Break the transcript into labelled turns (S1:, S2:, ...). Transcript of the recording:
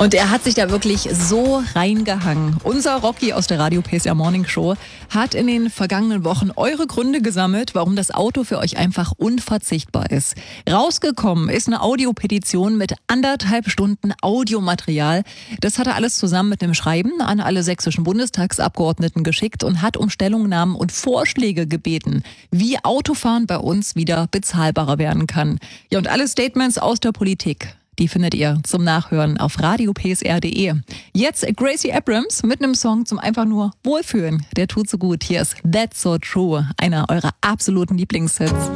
S1: Und er hat sich da wirklich so reingehangen. Unser Rocky aus der Radio PSR Morning Show hat in den vergangenen Wochen eure Gründe gesammelt, warum das Auto für euch einfach unverzichtbar ist. Rausgekommen ist eine Audiopetition mit 1,5 Stunden Audiomaterial. Das hat er alles zusammen mit einem Schreiben an alle sächsischen Bundestagsabgeordneten geschickt und hat um Stellungnahmen und Vorschläge gebeten, wie Autofahren bei uns wieder bezahlbarer werden kann. Ja, und alle Statements aus der Politik, die findet ihr zum Nachhören auf radiopsr.de. Jetzt Gracie Abrams mit einem Song zum einfach nur Wohlfühlen. Der tut so gut. Hier ist That's So True, einer eurer absoluten Lieblingshits.